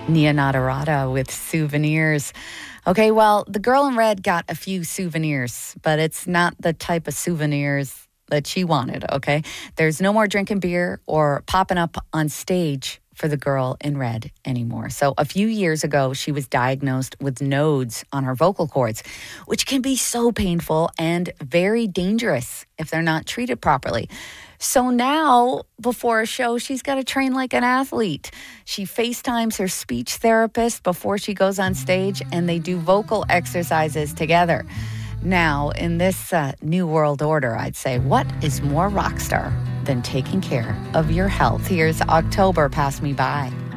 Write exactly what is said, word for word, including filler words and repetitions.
Nia Nadarata with Souvenirs. Okay, well, the girl in red got a few souvenirs, but it's not the type of souvenirs that she wanted, okay? There's no more drinking beer or popping up on stage for the girl in red anymore. So a few years ago, she was diagnosed with nodes on her vocal cords, which can be so painful and very dangerous if they're not treated properly. So now, before a show, she's got to train like an athlete. She FaceTimes her speech therapist before she goes on stage, and they do vocal exercises together. Now, in this uh, new world order, I'd say, what is more rock star than taking care of your health? Here's October Pass Me By.